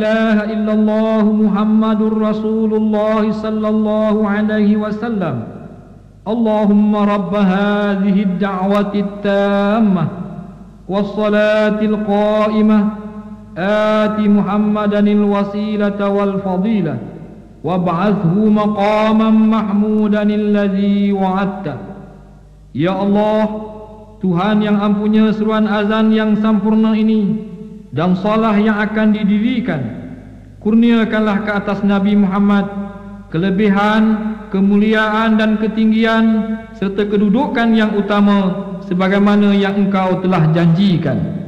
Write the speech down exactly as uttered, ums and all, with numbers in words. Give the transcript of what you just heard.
La ilaha illallah Muhammadur Rasulullah sallallahu alaihi wasallam. Allahumma rabb hadhihi ad-da'wati at-tammah was-salati al-qa'imah ati Muhammadan al-wasilata wal-fadilah wab'athhu maqaman mahmudan alladhi wa'adta. Ya Allah, Tuhan yang ampunya seruan azan yang sempurna ini dan salah yang akan didirikan, kurniakanlah ke atas Nabi Muhammad kelebihan, kemuliaan dan ketinggian serta kedudukan yang utama sebagaimana yang Engkau telah janjikan.